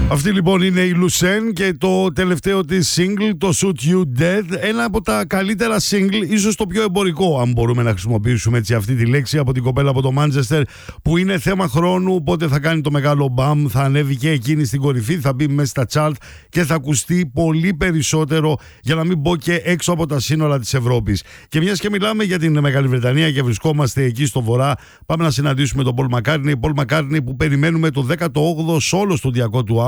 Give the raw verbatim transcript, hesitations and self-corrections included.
Αυτή λοιπόν είναι η Lucene και το τελευταίο της single, το Shoot You Dead. Ένα από τα καλύτερα single, ίσως το πιο εμπορικό, αν μπορούμε να χρησιμοποιήσουμε έτσι αυτή τη λέξη, από την κοπέλα από το Manchester, που είναι θέμα χρόνου πότε θα κάνει το μεγάλο μπαμ, θα ανέβει και εκείνη στην κορυφή, θα μπει μέσα στα chart και θα ακουστεί πολύ περισσότερο, για να μην πω και έξω από τα σύνορα της Ευρώπης. Και μιας και μιλάμε για την Μεγάλη Βρετανία και βρισκόμαστε εκεί στο βορρά, πάμε να συναντήσουμε τον Paul McCartney. Paul McCartney που περιμένουμε το δέκατο όγδοο σόλο στοντιακό του